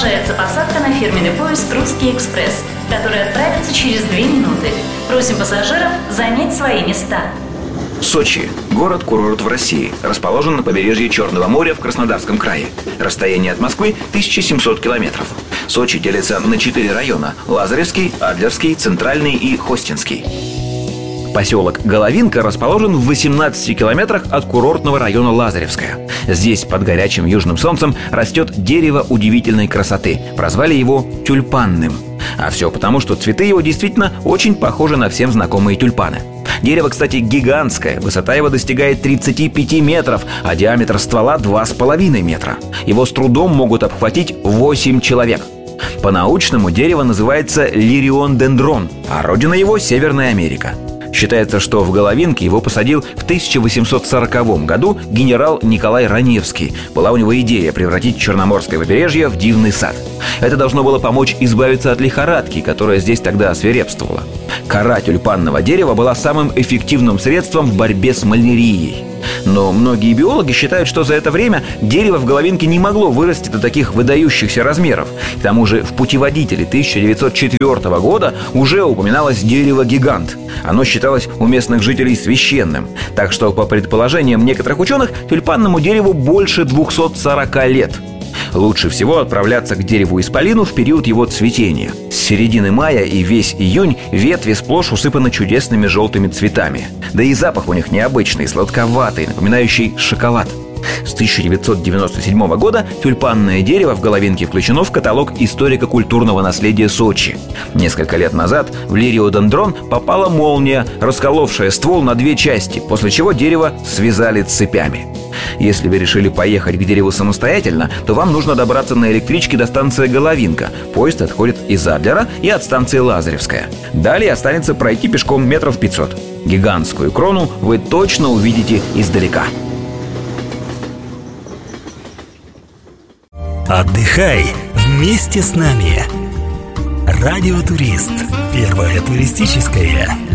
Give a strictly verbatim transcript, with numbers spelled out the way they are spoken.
Продолжается посадка на фирменный поезд «Русский экспресс», который отправится через две минуты. Просим пассажиров занять свои места. Сочи – город-курорт в России, расположен на побережье Черного моря в Краснодарском крае. Расстояние от Москвы – тысяча семьсот километров. Сочи делится на четыре района – Лазаревский, Адлерский, Центральный и Хостинский. Поселок Головинка расположен в восемнадцати километрах от курортного района Лазаревская. Здесь под горячим южным солнцем растет дерево удивительной красоты. Прозвали его тюльпанным. А все потому, что цветы его действительно очень похожи на всем знакомые тюльпаны. Дерево, кстати, гигантское. Высота его достигает тридцати пяти метров, а диаметр ствола два с половиной метра. Его с трудом могут обхватить восемь человек. По-научному дерево называется лириодендрон, а родина его – Северная Америка. Считается, что в Головинке его посадил в тысяча восемьсот сороковом году генерал Николай Раневский. Была у него идея превратить Черноморское побережье в дивный сад. Это должно было помочь избавиться от лихорадки, которая здесь тогда свирепствовала. Кора тюльпанного дерева была самым эффективным средством в борьбе с малярией. Но многие биологи считают, что за это время дерево в Головинке не могло вырасти до таких выдающихся размеров. К тому же в путеводителе тысяча девятьсот четвёртого года уже упоминалось дерево-гигант. Оно считалось у местных жителей священным. Так что, по предположениям некоторых ученых, тюльпанному дереву больше двухсот сорока лет. Лучше всего отправляться к дереву-исполину в период его цветения. С середины мая и весь июнь ветви сплошь усыпаны чудесными желтыми цветами. Да и запах у них необычный, сладковатый, напоминающий шоколад. С тысяча девятьсот девяносто седьмого года тюльпанное дерево в Головинке включено в каталог историко-культурного наследия Сочи. Несколько лет назад в лириодендрон попала молния, расколовшая ствол на две части, после чего дерево связали цепями. Если вы решили поехать к дереву самостоятельно, то вам нужно добраться на электричке до станции Головинка. Поезд отходит из Адлера и от станции Лазаревская. Далее останется пройти пешком метров пятьсот. Гигантскую крону вы точно увидите издалека. Отдыхай вместе с нами. Радиотурист. Первое туристическое